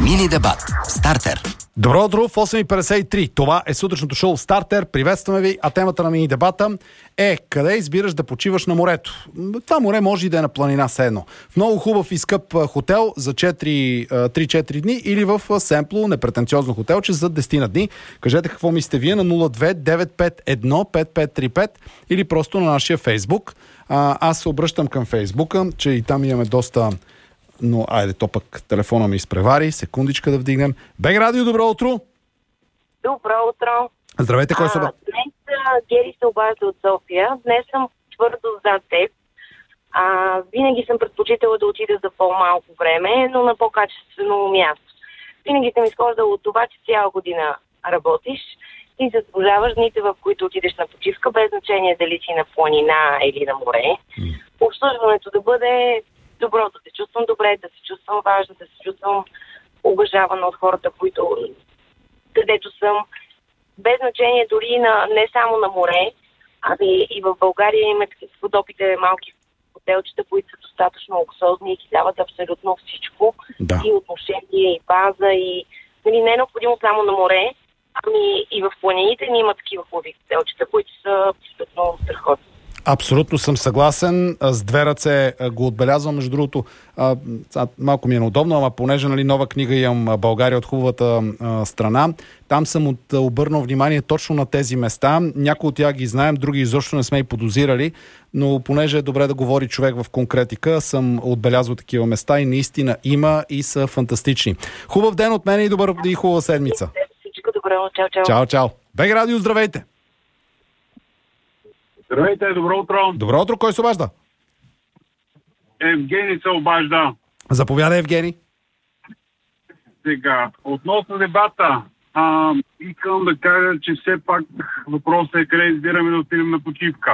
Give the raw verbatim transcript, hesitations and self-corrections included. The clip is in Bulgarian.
Мини дебат. Стартер. Добро утро в осем и петдесет и три. Това е сутрешното шоу Стартер. Приветстваме ви, а темата на мини дебата е: къде избираш да почиваш на морето? Това море може и да е на планина седно. В много хубав и скъп хотел за три-четири дни или в семпло, непретенциозно хотелче за десет на дни. Кажете какво мислите вие на нула две девет пет едно пет пет три пет или просто на нашия Фейсбук. А, аз се обръщам към Фейсбука, че и там имаме доста... Но айде, то пък телефона ми изпревари. Секундичка да вдигнем. Бег Радио, добро утро! Добро утро! Здравейте, кой се обажда? Днес а, Гери се обажда от София. Днес съм твърдо за теб. А, винаги съм предпочитала да отида за по-малко време, но на по-качествено място. Винаги съм изхождала от това, че цяла година работиш и заслужаваш дните, в които отидеш на почивка, без значение дали си на планина или на море. Mm. Обслужването да бъде добро, да се чувствам добре, да се чувствам важна, да се чувствам уважавана от хората, които където съм. Без значение дори на, не само на море, ами и в България има подобите малки хотелчета, които са достатъчно луксозни и ти дават абсолютно всичко. Да. И отношение, и база, и нали, не е необходимо само на море, ами и в планините ни има такива хубави хотелчета, които са абсолютно страхотни. Абсолютно съм съгласен. С две ръце го отбелязвам. Между другото, а, малко ми е неудобно, ама понеже нали, нова книга имам България от хубавата а, страна, там съм от, обърнал внимание точно на тези места. Някои от тях ги знаем, други изобщо не сме и подозирали, но понеже е добре да говори човек в конкретика, съм отбелязал такива места и наистина има и са фантастични. Хубав ден от мен и добър и хубава седмица. Всичко добро. Чао, чао. Чао, чао. Бег Радио, здравейте! Здравейте, добро утро. Добро утро, кой се обажда? Евгений се обажда. Заповядай, Евгений. Сега, относно дебата, а, искам да кажа, че все пак въпросът е къде избираме да отидем на почивка.